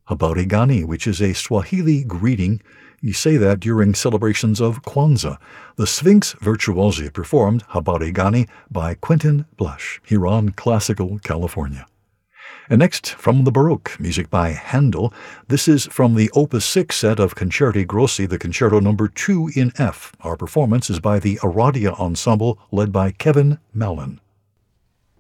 Habari gani, which is a Swahili greeting. You say that during celebrations of Kwanzaa. The Sphinx Virtuosi performed Habari gani by Quentin Blush here on Classical California. And next, from the Baroque, music by Handel. This is from the Opus 6 set of Concerti Grossi, the Concerto No. 2 in F. Our performance is by the Aradia Ensemble, led by Kevin Mallon.